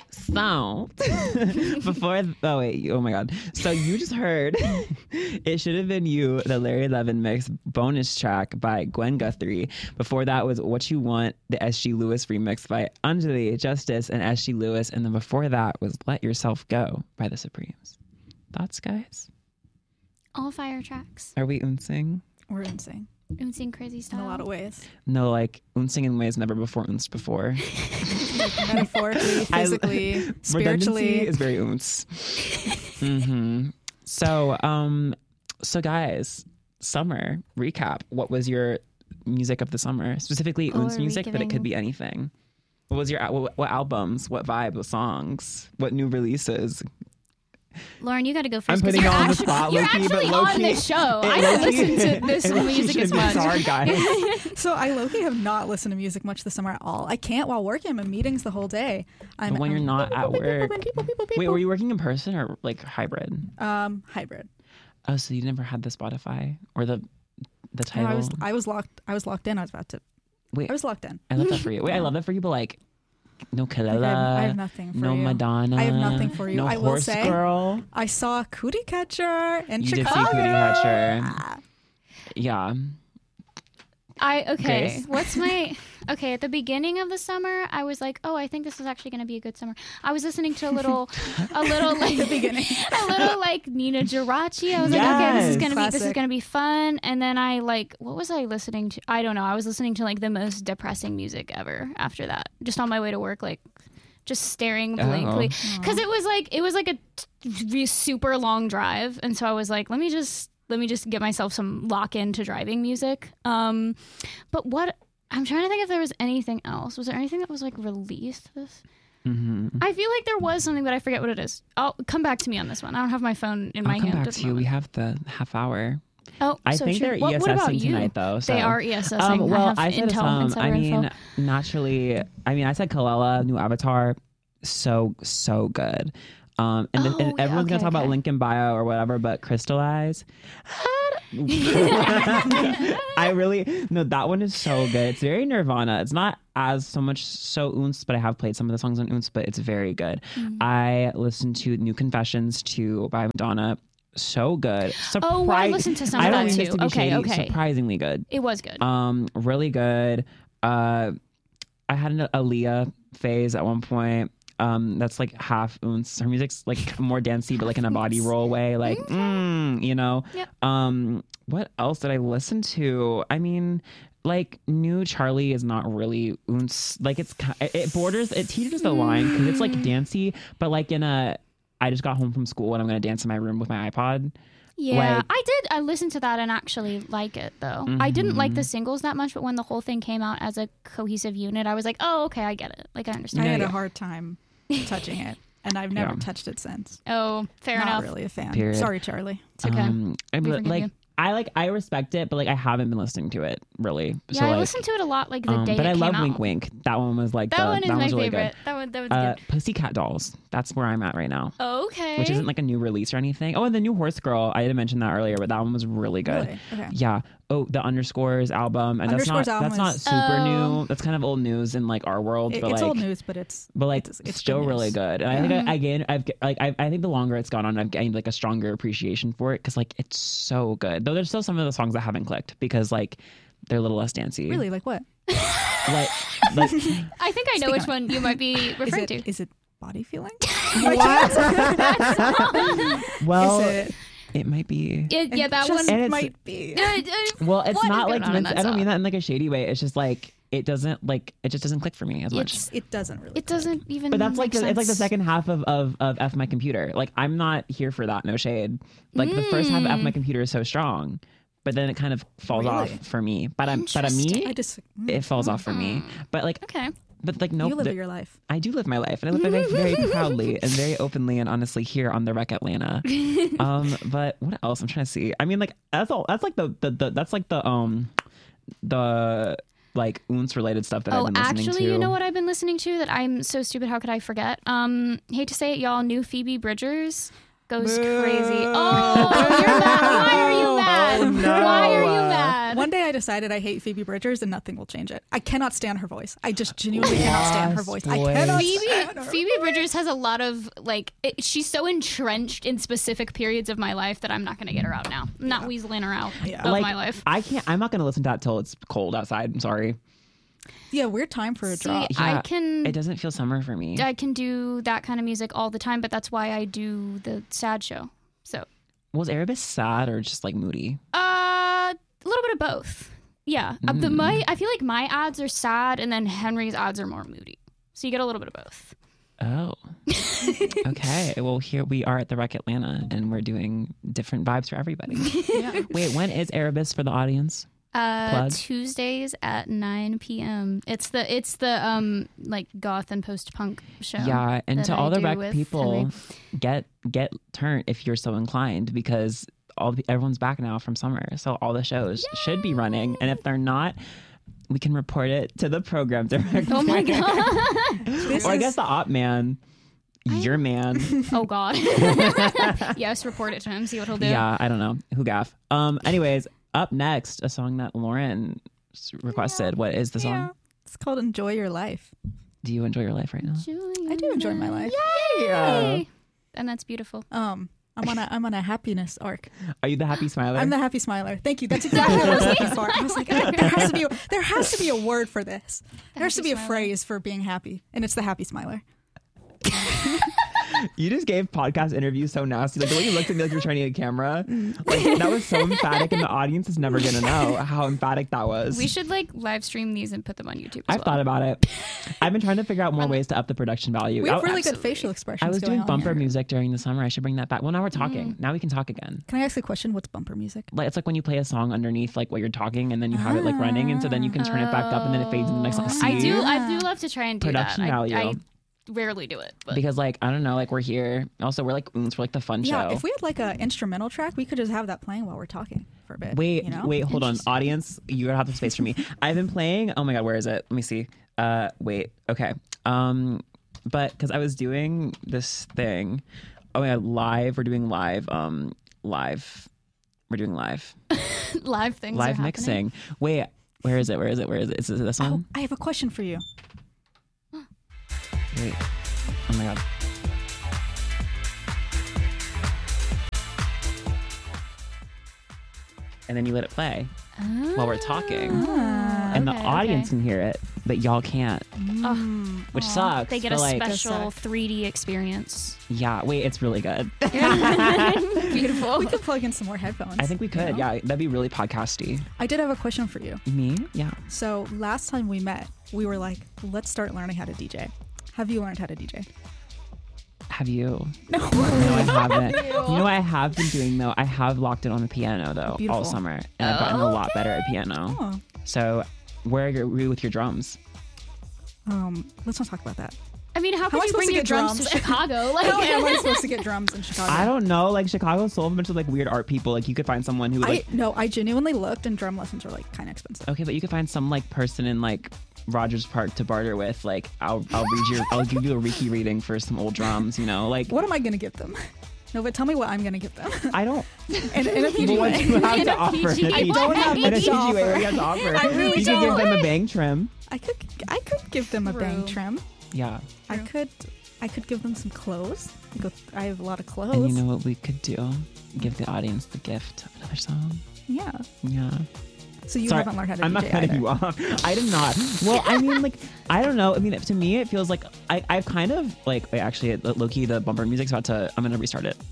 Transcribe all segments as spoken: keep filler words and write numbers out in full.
So, before, oh wait, oh my God. So you just heard It Should Have Been You, the Larry Levin mix bonus track by Gwen Guthrie. Before that was What You Want, the S G Lewis remix by Anjali, Justice, and S G Lewis. And then before that was Let Yourself Go by the Supremes. Thoughts, guys? All fire tracks. Are we unsing? We're insane. Unsing crazy style. In a lot of ways. No, like unsing in ways never before unsed before. Like metaphorically, physically, I, spiritually. Redundancy is very unce. mm-hmm. So, um, so guys, summer recap. What was your music of the summer? Specifically, Oh, unce are we music, but it could giving- be anything. What was your what, what albums? What vibe? What songs? What new releases? Lauren, you got to go first. I'm 'cause putting you you're on the actually, spot, you're low-key, but actually low-key- on this show. it I don't low-key- listen to this it low-key music as shouldn't be much. hard, guys. So I low-key have not listened to music much this summer at all. I can't while working. I'm in meetings the whole day. I'm, But when you're I'm- not at people, work, people, people, people, wait, people. were you working in person or like hybrid? Um, hybrid. Oh, so you never had the Spotify or the the No, title? I was I was locked. I was locked in. I was about to. Wait, I was locked in. I love that for you. Wait, I love that for you, but like, no Like, Kalila, I, have, I have nothing for no you. Madonna. I have nothing for you. No I will Horse say, Girl. I saw Cootie Catcher in You did see Chicago. Cootie Catcher. Yeah. I okay. Grace? What's my okay? At the beginning of the summer, I was like, oh, I think this is actually going to be a good summer. I was listening to a little, a little like The beginning. a little like Nina Geraci. I was like, okay, this is Yes. gonna be this is Classic. gonna be fun. And then I like, what was I listening to? I don't know. I was listening to like the most depressing music ever. After that, just on my way to work, like just staring blankly, because it was like it was like a t- super long drive, and so I was like, let me just. Let me just get myself some lock into driving music. Um, but what I'm trying to think if there was anything else. Was there anything that was like released this? Mm-hmm. I feel like there was something, but I forget what it is. I'll come back to me on this one. I don't have my phone in my I'll come hand. back at the to you. We moment. have the half hour. Oh, I so think true. they're what, what about ESSing you? tonight, though. So. They are ESSing. Um, well, I I, have said intel, some. insider I mean, info. naturally, I mean, I said Kalela, new Avatar, so so good. Um, and, then, Oh, and yeah, everyone's okay, gonna talk okay. about Lincoln Bio or whatever, but Crystallize. I really no, that one is so good. It's very Nirvana. It's not as so much so Oons, but I have played some of the songs on Oons, but it's very good. Mm-hmm. I listened to New Confessions to by Madonna. So good. Surpri- Oh, I listened to some I of don't that mean this too. to be Okay, shady, okay. Surprisingly good. It was good. Um, really good. Uh, I had an Aaliyah phase at one point. Um, that's like half ounce. Her music's like more dancey, but like in a body roll way. Like, mm, you know. Yep. Um, what else did I listen to? I mean, like new Charlie is not really ounce. Like it's ki- it borders. It teeters the line because it's like dancey, but like in a. I just got home from school and I'm gonna dance in my room with my iPod. Yeah, Like- I did. I listened to that and actually like it though. I didn't like the singles that much, but when the whole thing came out as a cohesive unit, I was like, oh, okay, I get it. Like I I understand. had Yeah. a hard time touching it, and I've never Yeah. touched it since. Oh, fair Not enough. really a fan. Period. Sorry, Charlie. It's okay. Um, and We li- forgive like you. I like I respect it, but like I haven't been listening to it really. yeah, so, I like, listened to it a lot, like the um, day but it I came love out. Wink Wink. That one was like That the, one is that my was really favorite. good. That one, that was Uh, good. Pussycat Dolls. That's where I'm at right now. Okay. Which isn't like a new release or anything. Oh, and the new Horse Girl. I didn't mention that earlier, but that one was really good. Really? Okay. Yeah. Oh, the Underscores album, and Underscores that's not album that's not is- super Oh. new. That's kind of old news in like our world, It- but it's like old news, but it's but like it's, it's still good really news. good. And I think I, I gained I've like I, I think the longer it's gone on, I've gained like a stronger appreciation for it because like it's so good. Though there's still some of the songs that haven't clicked because like they're a little less dancey. Really, like what? Like, like I think I know Speak which on one you might be Is referring it, to. is it body feeling? well, is it? it might be. It, yeah, that Just one. And it's- might be. Uh, uh, Well, it's what is not going like on in meant, that I don't mean song? that in like a shady way. It's just like it doesn't like it just doesn't click for me as much. It's, It doesn't really. it doesn't even. But that's like make the, it's like the sense. second half of, of of F my computer. Like I'm not here for that. No shade. Like the first half of F my computer is so strong, but then it kind of falls Really? off for me. But I'm but a Interesting. me, I just. mm, it falls off for me. But like Okay. but like no, you live the- your life. I do live my life, and I live it very, very proudly and very openly and honestly here on the Rec Atlanta. Um, but what else? I'm trying to see. I mean, like that's all. That's like the the, the that's like the um the like oons related stuff that Oh, I've been listening actually, to. you know what I've been listening to that I'm so stupid. How could I forget? Um, hate to say it, y'all. New Phoebe Bridgers. goes Boo. crazy. Oh, you're mad. Why are you mad? Oh, no. Why are you mad? One day I decided I hate Phoebe Bridgers and nothing will change it. I cannot stand her voice. I just genuinely cannot stand her voice. I Lost cannot voice. stand Phoebe, her Phoebe voice. Bridgers has a lot of like. It, she's so entrenched in specific periods of my life that I'm not going to get her out now. I'm not Yeah. weaseling her out Yeah. of Like, my life. I can't. I'm not gonna listen to that till it's cold outside. I'm sorry. Yeah, weird time for a See, drop. I Yeah, can. It doesn't feel summer for me. I can do that kind of music all the time, but that's why I do the sad show. So, Was Erebus sad or just like moody? uh, a little bit of both. Yeah, uh, but my I feel like my ads are sad, and then Henry's ads are more moody. So you get a little bit of both. Oh. Okay. Well, here we are at the Rec Atlanta, and we're doing different vibes for everybody. Yeah. Wait, when is Erebus for the audience? Uh, Plug. Tuesdays at nine p.m. It's the it's the um like goth and post punk show. Yeah, and that to I all the do rec with people, Henry. get get turned if you're so inclined, because all the, everyone's back now from summer, so all the shows should be running, and if they're not, we can report it to the program director. Oh my god. This Or I is- guess the op man, your man. Oh god. Yes, report it to him. See what he'll do. Yeah, I don't know who gaff. Um. Anyways, up next, a song that Lauren s- requested. What is the song? Yeah. It's called Enjoy Your Life. Do you enjoy your life right now? I do enjoy my life. Yay! And that's beautiful. Um, I'm on a I'm on a happiness arc. Are you the happy smiler? I'm the happy smiler. Thank you. That's exactly what I was looking for. I was like, "Ah, there has to be a, there has to be a word for this. There has to happy be a smiler. phrase for being happy, and it's the happy smiler. You just gave podcast interviews so nasty. Like the way you looked at me like you were trying to get a camera. Like that was so emphatic, and the audience is never gonna know how emphatic that was. We should like live stream these and put them on YouTube. As I've well. thought about it. I've been trying to figure out more ways to up the production value. We have I, really good absolutely. facial expressions. I was going doing on bumper here. music during the summer. I should bring that back. Well, now we're talking. Now we can talk again. Can I ask a question? What's bumper music? Like it's like when you play a song underneath like what you're talking, and then you have it like running, and so then you can turn it back up, and then it fades in the next song. I See? do. I do love to try and do Production that. value. I, I rarely do it, but Because like I don't know, like we're here. Also, we're like oons, we're like the fun Yeah, show. if we had like an instrumental track, we could just have that playing while we're talking for a bit. Wait, you know? wait, hold on, audience. You're gonna have the space for me. I've been playing. Oh my god, where is it? Let me see. Uh, wait. Okay. Um, but because I was doing this thing. Oh my god, live. We're doing live. Um, live. We're doing live. live things. live are happening. mixing. Wait, where is it? Where is it? Where is it? Is it this Oh, one? I have a question for you. Wait. Oh my god. And then you let it play while we're talking, and the okay, audience okay. can hear it, but y'all can't, Oh, which sucks. they get but a like, special suck. three D experience. yeah. Wait, it's really good. Beautiful. We could plug in some more headphones. I think we you could. know? Yeah, that'd be really podcasty. I did have a question for you. Me? Yeah. So last time we met, we were like, let's start learning how to D J. Have you learned how to D J? Have you? No. No, I haven't. You know what I have been doing though? I have locked it on the piano though Beautiful. all summer, and I've gotten a lot better at piano. Oh, So, where are you with your drums? um, let's not talk about that. I mean, how How am could I you supposed bring to your get drums, drums? to Chicago? Like, How am I supposed to get drums in Chicago? I don't know. Like Chicago's full of a bunch of like weird art people. Like you could find someone who I like no, I genuinely looked, and drum lessons are like kind of expensive. okay, but you could find some like person in like Rogers Park to barter with. Like I'll I'll read your I'll give you a Reiki reading for some old drums. You know, like What am I gonna give them? No, but tell me what I'm gonna give them. I don't. in, in a P G Well, what way. do you have In to a offer? P G In a way. P G I don't have in a much P G to way, what do offer. you have to offer? I really you could give don't. them a bang trim. I could I could give them a bang True. trim. Yeah, I could I could give them some clothes. I go- I have a lot of clothes. and you know what we could do? Give the audience the gift of another song. Yeah. Yeah. So you Sorry, haven't learned how to I'm D J not cutting either. you off. I did not. Well, I mean, like, I don't know. I mean, to me, it feels like I, I've kind of like, wait, actually, low key, the bumper music's about to. I'm gonna restart it.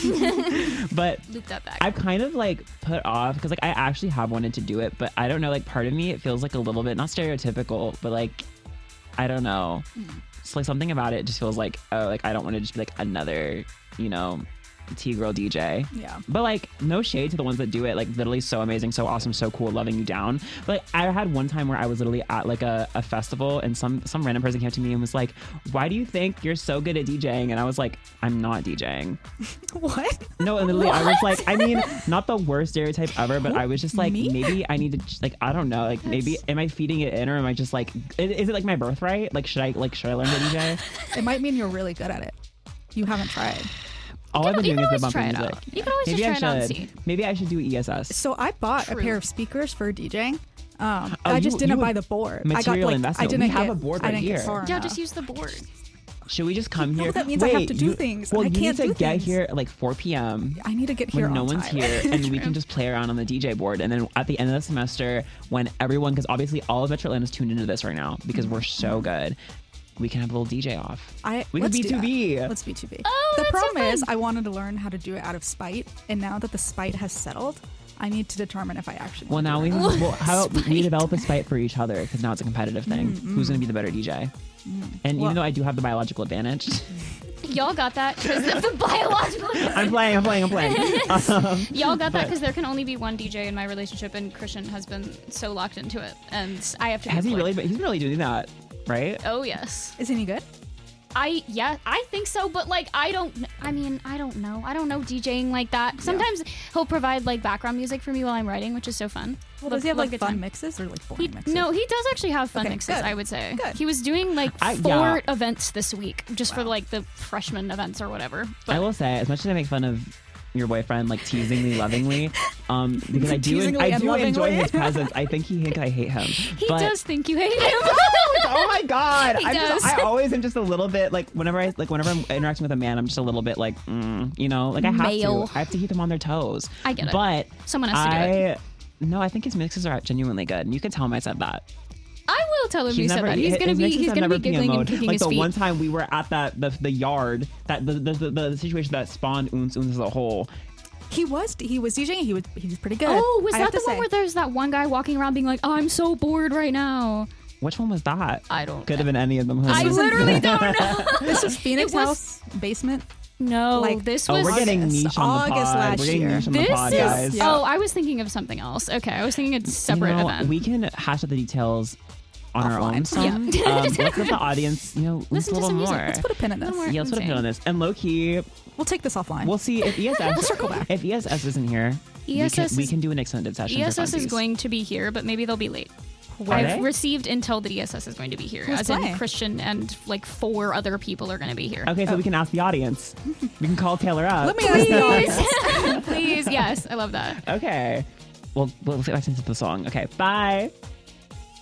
But loop that back. I've kind of like put off because like I actually have wanted to do it, but I don't know. Like, part of me, it feels like a little bit not stereotypical, but like, I don't know. It's like something about it just feels like, oh, like I don't want to just be like another, you know, T girl D J. Yeah. But like, no shade to the ones that do it. Like, literally so amazing, so awesome, so cool, loving you down. But like, I had one time where I was literally at like a, a festival, and some some random person came up to me and was like, "Why do you think you're so good at DJing?" And I was like, "I'm not DJing." What? No, and literally, I was like, I mean, not the worst stereotype ever, but I was just like, Me? maybe I need to just, like, I don't know, like maybe am I feeding it in, or am I just like, is, is it like my birthright? Like, should I like should I learn to D J? It might mean you're really good at it. You haven't tried. All I've been you doing can is the always bumper try it music. out. You can always Maybe just I try it out and should. see. Maybe I should do E S S. So I bought True. a pair of speakers for DJing. Um, Oh, I just you- didn't you buy would- the board. I got material like investment. I didn't We have get, a board I right didn't here. get far Yeah, enough. just use the board. Should we just come No, here? that means I have Wait, to do you- things, Well, and I you can't need to do get things. here at like four p.m. I need to get here when no on one's time. here, and we True. can just play around on the D J board. And then at the end of the semester, when everyone, because obviously all of Metro Atlanta's tuned into this right now because we're so good, we can have a little D J off. I, We could let's be do two that. B. Let's be two B. Oh, the that's so problem is, fun. I wanted to learn how to do it out of spite, and now that the spite has settled, I need to determine if I actually. Well, want to now do we it. well, how about we Spite. develop a spite for each other because now it's a competitive thing. Who's going to be the better D J? And Well- even though I do have the biological advantage, Y'all got that because of the biological. I'm playing, I'm playing, I'm playing. Um, Y'all got that But- because there can only be one D J in my relationship, and Christian has been so locked into it, and I have to. has be he like, really? Been, he's been really doing that, right? Oh yes. Isn't he good? I yeah, I think so, but like I don't I mean, I don't know. I don't know DJing like that. Sometimes he'll provide like background music for me while I'm writing, which is so fun. Well, Love- does he have love like good fun time. mixes or like boring He, mixes? no, he does actually have fun Okay, mixes, good. I would say. Good. He was doing like I- four yeah. events this week just for Wow. like the freshman events or whatever. But I will say, as much as I make fun of your boyfriend, like teasingly, lovingly, um, because I do, Teasingly I and do enjoy lovingly. his presence. I think he thinks I hate him. he but, does think you hate him. Oh my god! He I'm just, does. I always am just a little bit like whenever I like whenever I'm interacting with a man, I'm just a little bit like, mm, you know, like I have Male. to. I have to keep them on their toes. I get it. But Someone has to do I, it. no, I think his mixes are genuinely good, and you can tell him I said that. I will tell him you said that. He's his gonna be mixes he's have gonna never be P M giggling and O'd. kicking like his the feet. one time we were at that the the yard that the the, the, the situation that spawned Oons Oons as a whole. He was he was DJing. He was he was pretty good. Oh, was I that have the to one say. where there's that one guy walking around being like, oh, I'm so bored right now? Which one was that? I don't Could have been any of them. I homies. literally don't know. This is Phoenix It was- House basement. No, Like, this Oh, was we're getting August- niche on the August pod. last we're getting year. niche on the This pod, is guys. Yeah. oh, I was thinking of something else. Okay, I was thinking a separate you know, event. We can hash out the details on our Offline. own some. Yeah. um, let's let the audience, you know, Listen a to little some music. more. Let's put a pin in this. Little more. yeah, let's put a pin insane. on this. And low key, We'll take this offline. we'll see if E S S. We'll circle back. If E S S isn't here, E S S we, can, we is- can do an extended session. E for S S is funsies. going to be here, but maybe they'll be late. Are I've they? received intel that E S S is going to be here, Who's as playing? in Christian and like four other people are going to be here. Okay, so we can ask the audience. We can call Taylor up. Let me ask the audience. Please, please, yes, I love that. Okay. Well, we'll get back into the song. Okay, bye.